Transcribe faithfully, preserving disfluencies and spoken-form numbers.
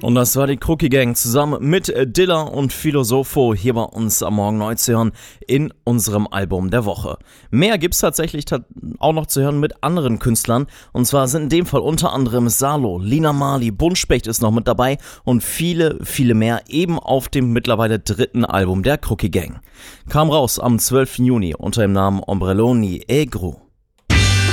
Und das war die Crookie Gang zusammen mit Dilla und Philosopho hier bei uns am Morgen neu zu hören in unserem Album der Woche. Mehr gibt's tatsächlich auch noch zu hören mit anderen Künstlern. Und zwar sind in dem Fall unter anderem Salo, Lina Marley, Buntspecht ist noch mit dabei und viele, viele mehr eben auf dem mittlerweile dritten Album der Crookie Gang. Kam raus am zwölften Juni unter dem Namen Ombrelloni e Gru.